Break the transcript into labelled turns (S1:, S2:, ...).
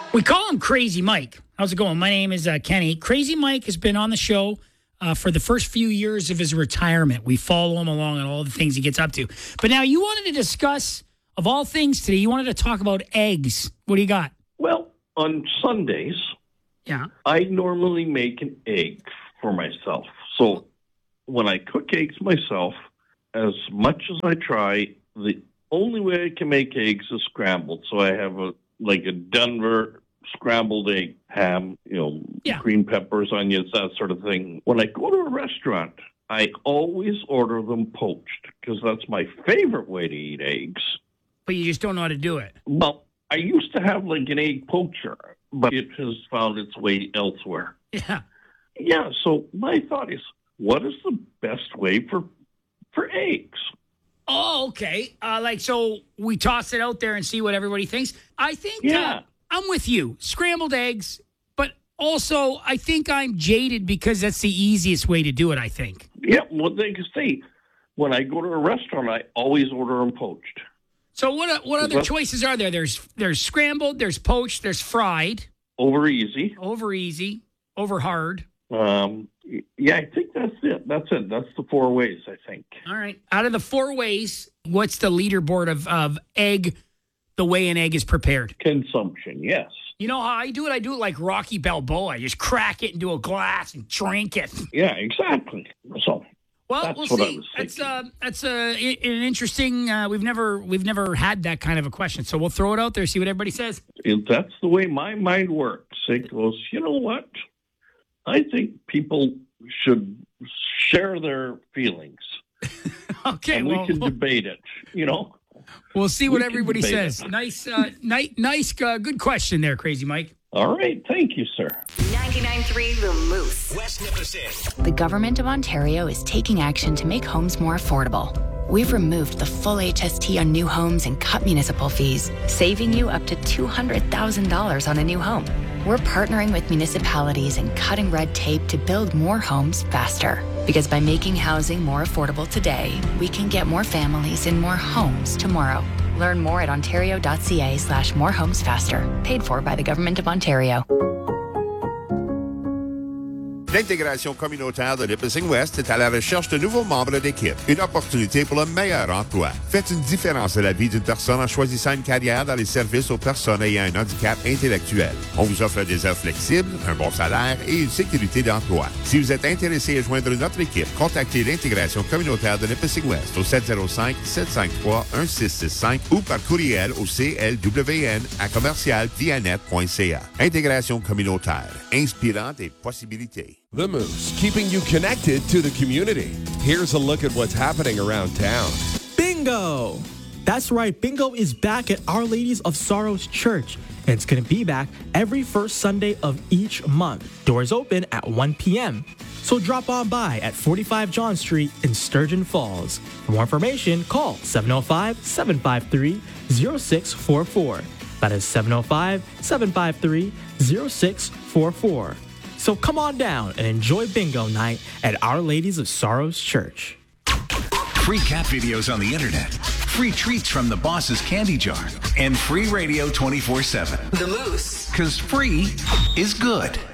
S1: We call him Crazy Mike. How's it going? My name is Kenny. Crazy Mike has been on the show for the first few years of his retirement. We follow him along on all the things he gets up to. But now you wanted to discuss, of all things today, you wanted to talk about eggs. What do you got?
S2: Well, on Sundays, I normally make an egg for myself. So when I cook eggs myself, as much as I try, the only way I can make eggs is scrambled. So I have a Denver scrambled egg, ham, green peppers, onions, that sort of thing. When I go to a restaurant, I always order them poached because that's my favorite way to eat eggs.
S1: But you just don't know how to do it.
S2: Well, I used to have an egg poacher, but it has found its way elsewhere.
S1: Yeah.
S2: Yeah, so my thought is, what is the best way for eggs?
S1: Oh, okay. So we toss it out there and see what everybody thinks. I think I'm with you. Scrambled eggs, but also I think I'm jaded because that's the easiest way to do it, I think.
S2: Yeah, well, they can say, when I go to a restaurant, I always order them poached.
S1: So what other choices are there? There's scrambled, there's poached, there's fried.
S2: Over easy.
S1: Over hard.
S2: Yeah, I think that's it. That's the 4 ways, I think.
S1: All right. Out of the 4 ways, what's the leaderboard of egg, the way an egg is prepared?
S2: Consumption, yes.
S1: You know how I do it? I do it like Rocky Balboa. I just crack it into a glass and drink it.
S2: Yeah, exactly. So,
S1: well, we'll see. That's an interesting. We've never had that kind of a question, so we'll throw it out there, see what everybody says.
S2: That's the way my mind works. It goes, you know what? I think people should share their feelings.
S1: Okay,
S2: and we can debate it.
S1: We'll see what everybody says. Nice, good question there, Crazy Mike.
S2: All right. Thank you, sir.
S3: 99.3 The Moose.
S4: West Nipissing.
S3: The Government of Ontario is taking action to make homes more affordable. We've removed the full HST on new homes and cut municipal fees, saving you up to $200,000 on a new home. We're partnering with municipalities and cutting red tape to build more homes faster. Because by making housing more affordable today, we can get more families in more homes tomorrow. Learn more at ontario.ca/morehomesfaster. Paid for by the Government of Ontario.
S5: L'intégration communautaire de Nipissing-Ouest est à la recherche de nouveaux membres d'équipe. Une opportunité pour le meilleur emploi. Faites une différence à la vie d'une personne en choisissant une carrière dans les services aux personnes ayant un handicap intellectuel. On vous offre des heures flexibles, un bon salaire et une sécurité d'emploi. Si vous êtes intéressé à joindre notre équipe, contactez l'intégration communautaire de Nipissing-Ouest au 705-753-1665 ou par courriel au clwn@commercialvianet.ca. Intégration communautaire, inspirant des possibilités.
S6: The Moose, keeping you connected to the community. Here's a look at what's happening around town.
S7: Bingo! That's right, Bingo is back at Our Ladies of Sorrows Church, and it's going to be back every first Sunday of each month. Doors open at 1 p.m. So drop on by at 45 John Street in Sturgeon Falls. For more information, call 705-753-0644. That is 705-753-0644. So come on down and enjoy Bingo Night at Our Ladies of Sorrows Church.
S4: Free cat videos on the internet, free treats from the boss's candy jar, and free radio 24/7.
S3: The Moose.
S4: 'Cause free is good.